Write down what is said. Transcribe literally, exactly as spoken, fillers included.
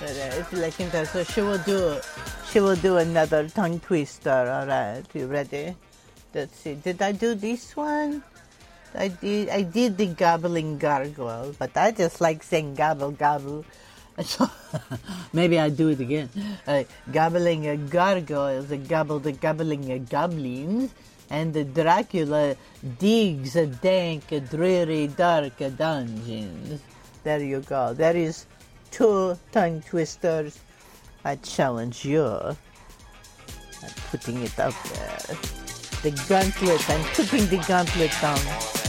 It's like that. So she will do, she will do another tongue twister. All right, you ready? Let's see. Did I do this one? I did. I did the gobbling gargoyle, but I just like saying gobble gobble. So maybe I do it again. Uh, gobbling a gargoyle, the gobble, the gobbling a goblins, and the Dracula digs a dank, a dreary, dark dungeons. There you go. There is two tongue twisters. I challenge you. I'm putting it out there. The gauntlet. I'm putting the gauntlet down.